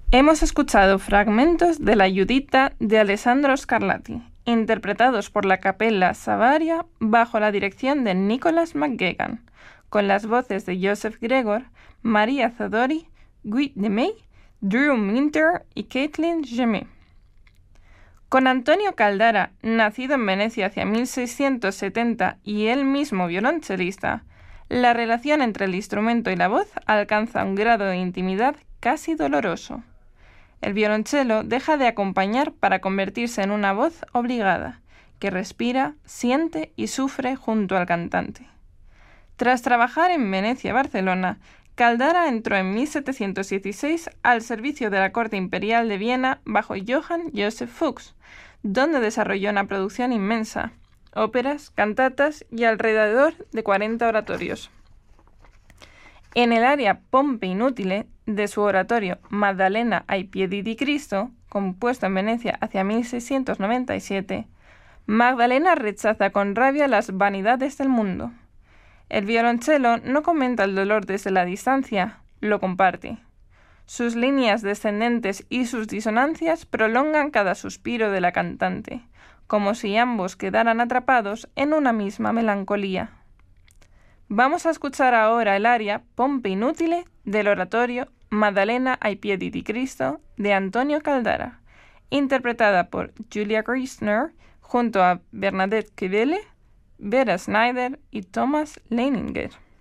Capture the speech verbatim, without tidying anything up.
Hemos escuchado fragmentos de la Giuditta de Alessandro Scarlatti, interpretados por la Cappella Savaria bajo la dirección de Nicholas McGuigan, con las voces de Joseph Gregor, Maria Zadori, Guy Demey, Drew Minter y Caitlin Gemmet. Con Antonio Caldara, nacido en Venecia hacia mil seiscientos setenta y él mismo violonchelista, la relación entre el instrumento y la voz alcanza un grado de intimidad casi doloroso. El violonchelo deja de acompañar para convertirse en una voz obligada, que respira, siente y sufre junto al cantante. Tras trabajar en Venecia y Barcelona, Caldara entró en mil setecientos dieciséis al servicio de la corte imperial de Viena bajo Johann Joseph Fuchs, donde desarrolló una producción inmensa, óperas, cantatas y alrededor de cuarenta oratorios. En el aria Pompe Inutile de su oratorio Maddalena ai piedi di Cristo, compuesto en Venecia hacia mil seiscientos noventa y siete, Magdalena rechaza con rabia las vanidades del mundo. El violonchelo no comenta el dolor desde la distancia, lo comparte. Sus líneas descendentes y sus disonancias prolongan cada suspiro de la cantante, como si ambos quedaran atrapados en una misma melancolía. Vamos a escuchar ahora el aria Pompe Inutile del oratorio Maddalena ai piedi di Cristo de Antonio Caldara, interpretada por Julia Grissner junto a Bernadette Kevele, Vera Snyder y Thomas Leininger.